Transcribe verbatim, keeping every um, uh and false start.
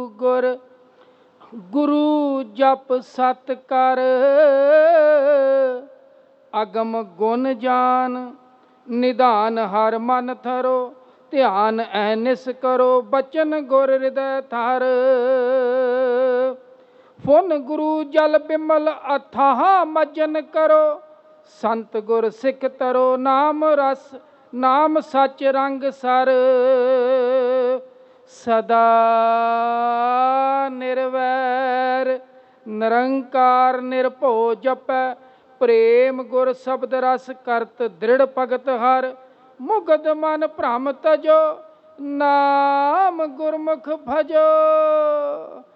ਗੁਰ ਗੁਰੂ ਜਪ ਸਤ ਕਰ, ਅਗਮ ਗੁਣ ਜਾਨ ਨਿਧਾਨ ਹਰ ਮਨ ਥਰੋ, ਧਿਆਨ ਐਨਿਸ ਕਰੋ ਬਚਨ ਗੁਰ ਹਿਰਦੈ ਧਰ। ਫੁਨ ਗੁਰੂ ਜਲ ਬਿਮਲ ਅਥਾਹ ਮਜਨ ਕਰੋ, ਸੰਤ ਗੁਰ ਸਿੱਖ ਤਰੋ ਨਾਮ ਰਸ ਨਾਮ ਸਚ ਰੰਗ ਸਰ। ਸਦਾ ਨਿਰਵੈਰ ਨਿਰੰਕਾਰ ਨਿਰਭਉ ਜਪੈ, ਪ੍ਰੇਮ ਗੁਰ ਸ਼ਬਦ ਰਸ ਕਰਤ ਦ੍ਰਿੜ ਭਗਤ ਹਰ। ਮੁਗਧ ਮਨ ਭ੍ਰਮ ਤਜੋ ਨਾਮ ਗੁਰਮੁਖ ਭਜੋ।